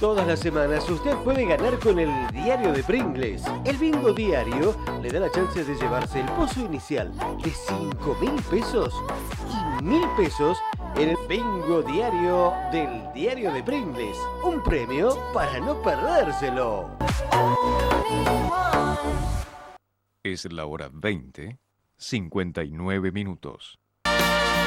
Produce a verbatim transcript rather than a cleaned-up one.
Todas las semanas usted puede ganar con el diario de Pringles. El bingo diario le da la chance de llevarse el pozo inicial de cinco mil pesos y mil pesos en el bingo diario del diario de Pringles. Un premio para no perdérselo. Es la hora veinte, cincuenta y nueve minutos.